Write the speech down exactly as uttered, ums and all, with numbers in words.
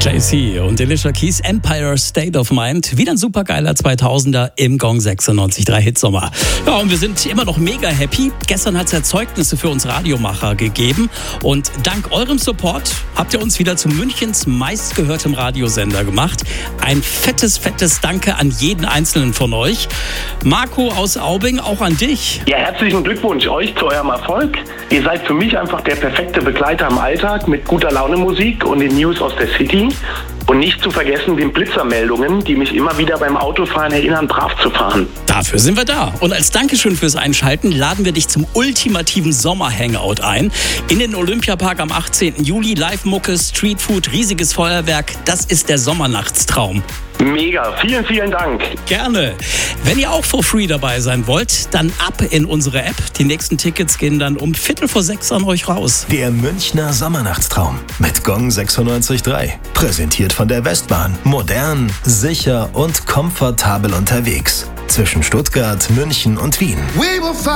Jay-Z und Alicia Keys, Empire State of Mind. Wieder ein supergeiler zweitausender im Gong sechsundneunzig Komma drei Hitsommer. Ja, und wir sind immer noch mega happy. Gestern hat es Erzeugnisse für uns Radiomacher gegeben. Und dank eurem Support habt ihr uns wieder zu Münchens meistgehörtem Radiosender gemacht. Ein fettes, fettes Danke an jeden einzelnen von euch. Marco aus Aubing, auch an dich. Ja, herzlichen Glückwunsch euch zu eurem Erfolg. Ihr seid für mich einfach der perfekte Begleiter im Alltag mit guter Laune Musik und den News aus der City. Und nicht zu vergessen den Blitzermeldungen, die mich immer wieder beim Autofahren erinnern, brav zu fahren. Dafür sind wir da. Und als Dankeschön fürs Einschalten laden wir dich zum ultimativen Sommer-Hangout ein. In den Olympiapark am achtzehnten Juli. Live-Mucke, Streetfood, riesiges Feuerwerk. Das ist der Sommernachtstraum. Mega, vielen, vielen Dank. Gerne. Wenn ihr auch for free dabei sein wollt, dann ab in unsere App. Die nächsten Tickets gehen dann um Viertel vor sechs an euch raus. Der Münchner Sommernachtstraum mit Gong sechsundneunzig Komma drei. Präsentiert von der Westbahn. Modern, sicher und komfortabel unterwegs. Zwischen Stuttgart, München und Wien.